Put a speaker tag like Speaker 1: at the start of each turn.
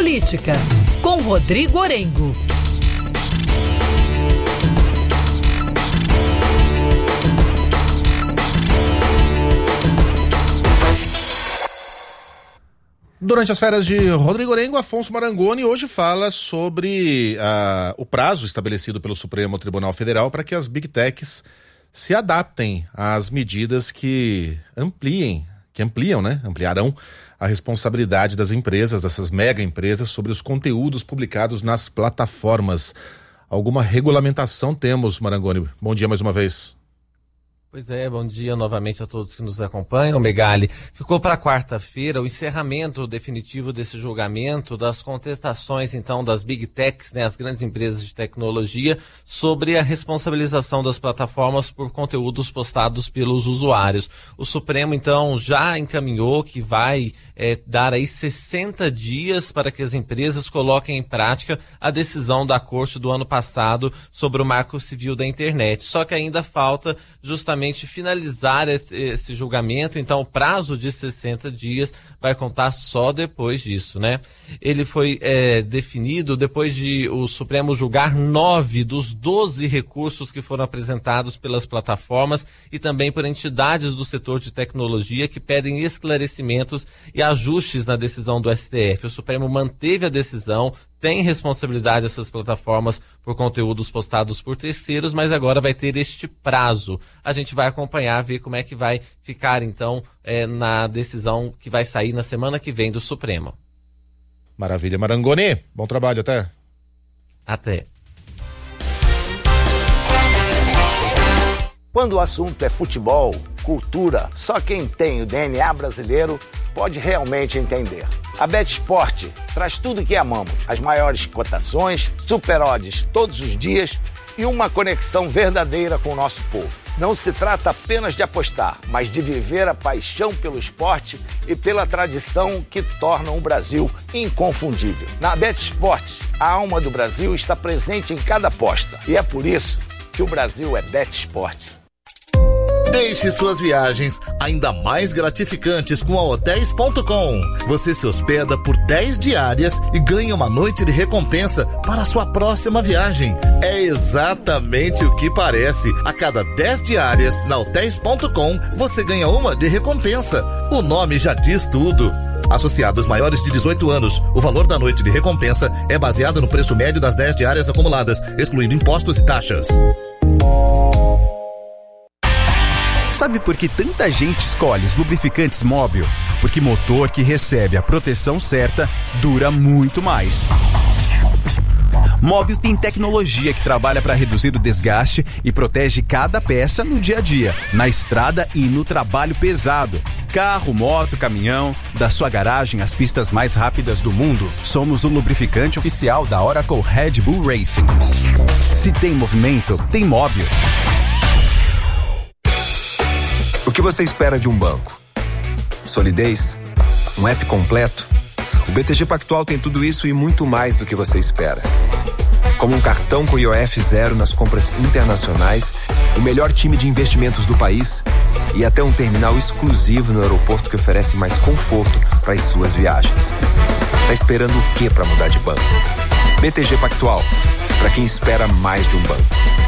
Speaker 1: Política, com Rodrigo Orengo.
Speaker 2: Durante as férias de Rodrigo Orengo, Afonso Marangoni hoje fala sobre o prazo estabelecido pelo Supremo Tribunal Federal para que as Big Techs se adaptem às medidas que ampliarão a responsabilidade das empresas, dessas mega empresas, sobre os conteúdos publicados nas plataformas. Alguma regulamentação temos, Marangoni? Bom dia mais uma vez.
Speaker 3: Pois é, bom dia novamente a todos que nos acompanham, Megali. Ficou para quarta-feira o encerramento definitivo desse julgamento das contestações, então, das Big Techs, as grandes empresas de tecnologia, sobre a responsabilização das plataformas por conteúdos postados pelos usuários. O Supremo, então, já encaminhou que vai dar aí 60 dias para que as empresas coloquem em prática a decisão da Corte do ano passado sobre o Marco Civil da Internet. Só que ainda falta justamente finalizar esse julgamento, então o prazo de 60 dias vai contar só depois disso, né? Ele foi definido depois de o Supremo julgar 9 dos 12 recursos que foram apresentados pelas plataformas e também por entidades do setor de tecnologia que pedem esclarecimentos e ajustes na decisão do STF. O Supremo manteve a decisão, tem responsabilidade essas plataformas por conteúdos postados por terceiros, mas agora vai ter este prazo. A gente vai acompanhar, ver como é que vai ficar, então, na decisão que vai sair na semana que vem do Supremo.
Speaker 2: Maravilha, Marangoni. Bom trabalho, até.
Speaker 3: Até.
Speaker 4: Quando o assunto é futebol, cultura, só quem tem o DNA brasileiro pode realmente entender. A BetSport traz tudo que amamos, as maiores cotações, super odds todos os dias e uma conexão verdadeira com o nosso povo. Não se trata apenas de apostar, mas de viver a paixão pelo esporte e pela tradição que tornam o Brasil inconfundível. Na BetSport, a alma do Brasil está presente em cada aposta e é por isso que o Brasil é BetSport.
Speaker 5: Deixe suas viagens ainda mais gratificantes com a Hotels.com. Você se hospeda por 10 diárias e ganha uma noite de recompensa para a sua próxima viagem. É exatamente o que parece. A cada 10 diárias na Hotels.com, você ganha uma de recompensa. O nome já diz tudo. Associados maiores de 18 anos, o valor da noite de recompensa é baseado no preço médio das 10 diárias acumuladas, excluindo impostos e taxas.
Speaker 6: Sabe por que tanta gente escolhe os lubrificantes Móbil? Porque motor que recebe a proteção certa dura muito mais. Móbil tem tecnologia que trabalha para reduzir o desgaste e protege cada peça no dia a dia, na estrada e no trabalho pesado. Carro, moto, caminhão, da sua garagem às pistas mais rápidas do mundo. Somos o lubrificante oficial da Oracle Red Bull Racing. Se tem movimento, tem Móbil.
Speaker 7: O que você espera de um banco? Solidez? Um app completo? O BTG Pactual tem tudo isso e muito mais do que você espera. Como um cartão com IOF zero nas compras internacionais, o melhor time de investimentos do país e até um terminal exclusivo no aeroporto que oferece mais conforto para as suas viagens. Tá esperando o quê para mudar de banco? BTG Pactual, para quem espera mais de um banco.